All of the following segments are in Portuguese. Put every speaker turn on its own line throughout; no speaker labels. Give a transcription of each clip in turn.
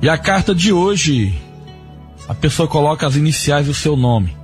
E a carta de hoje, a pessoa coloca as iniciais do seu nome.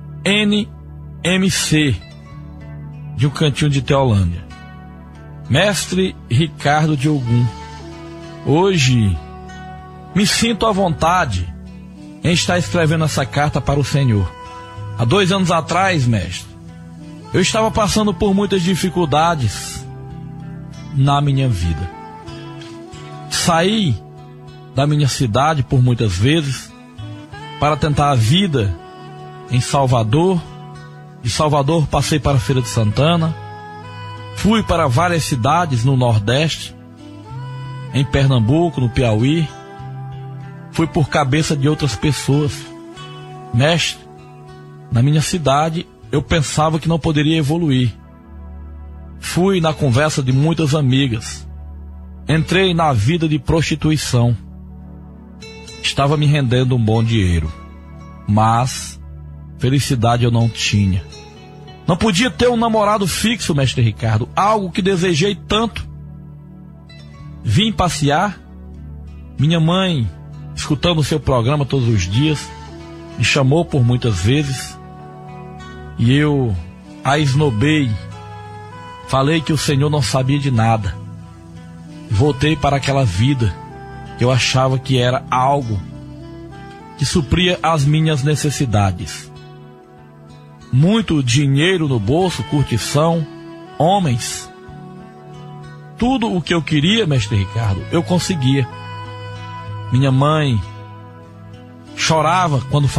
NMC, de um cantinho de Teolândia. Mestre Ricardo de Ogum, hoje me sinto à vontade em estar escrevendo essa carta para o Senhor. Há 2 anos atrás, mestre, eu estava passando por muitas dificuldades na minha vida. Saí da minha cidade por muitas vezes para tentar a vida em Salvador. De Salvador passei para a Feira de Santana, fui para várias cidades no Nordeste, em Pernambuco, no Piauí, fui por cabeça de outras pessoas. Mestre, na minha cidade eu pensava que não poderia evoluir. Fui na conversa de muitas amigas, entrei na vida de prostituição, estava me rendendo um bom dinheiro, mas felicidade eu não tinha. Não podia ter um namorado fixo, mestre Ricardo, algo que desejei tanto. Vim passear, minha mãe, escutando o seu programa todos os dias, me chamou por muitas vezes, e eu a esnobei, falei que o Senhor não sabia de nada. Voltei para aquela vida que eu achava que era algo que supria as minhas necessidades. Muito dinheiro no bolso, curtição, homens. Tudo o que eu queria, mestre Ricardo, eu conseguia. Minha mãe chorava quando